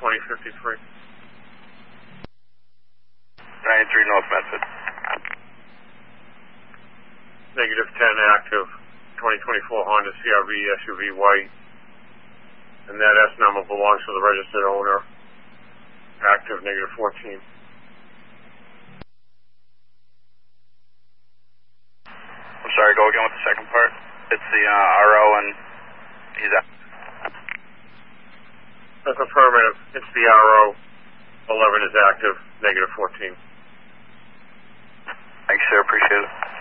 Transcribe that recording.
2053. 93 North Medford. Negative 10 active, 2024 Honda CRV SUV white. And that S number belongs to the registered owner. Active, negative 14. I'm sorry, go again with the second part. It's the RO and he's out. That's affirmative. It's the RO. 11 is active, negative 14. Thanks, sir. Appreciate it.